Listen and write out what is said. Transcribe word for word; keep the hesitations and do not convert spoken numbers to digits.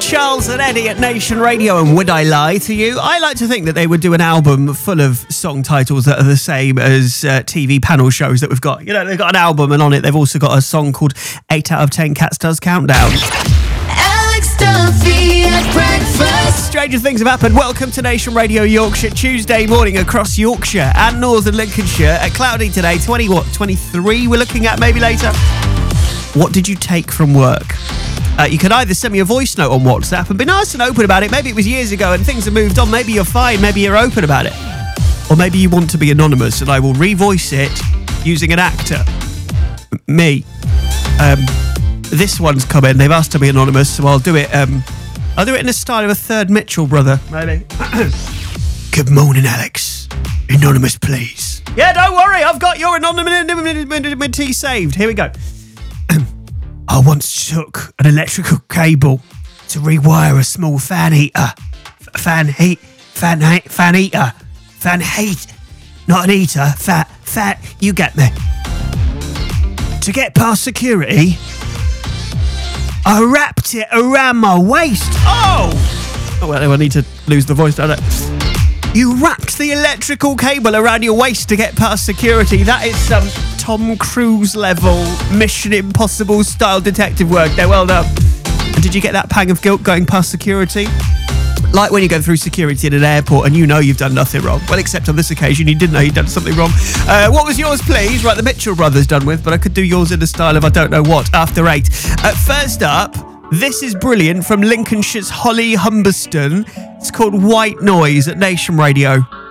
Charles and Eddie at Nation Radio, and would I lie to you? I like to think that they would do an album full of song titles that are the same as uh, T V panel shows that we've got. You know, they've got an album, and on it they've also got a song called eight out of ten Cats Does Countdown. Alex Duffy at breakfast. Stranger things have happened. Welcome to Nation Radio Yorkshire. Tuesday morning across Yorkshire and northern Lincolnshire. Uh, cloudy today, twenty what, twenty-three we're looking at maybe later. What did you take from work? Uh, you can either send me a voice note on WhatsApp and be nice and open about it. Maybe it was years ago and things have moved on. Maybe you're fine. Maybe you're open about it. Or maybe you want to be anonymous and I will revoice it using an actor. M- me. Um, this one's come in. They've asked to be anonymous, so I'll do it. Um, I'll do it in the style of a third Mitchell brother. Maybe. Good morning, Alex. Anonymous, please. Yeah, don't worry. I've got your anonymity saved. Here we go. I once took an electrical cable to rewire a small fan heater. F- fan heat, fan heat, fan heater, fan heat, not an eater, fat, fat, you get me. To get past security, I wrapped it around my waist. Oh! Oh, well, I need to lose the voice, don't I? You wrapped the electrical cable around your waist to get past security. That is some Tom Cruise level Mission Impossible style detective work there. Well done. And did you get that pang of guilt going past security? Like when you go through security at an airport and you know you've done nothing wrong. Well, except on this occasion, you didn't know you'd done something wrong. Uh, what was yours, please? Right, the Mitchell brothers done with, but I could do yours in the style of I don't know what after eight. Uh, first up, this is brilliant from Lincolnshire's Holly Humberston. It's called White Noise at Nation Radio.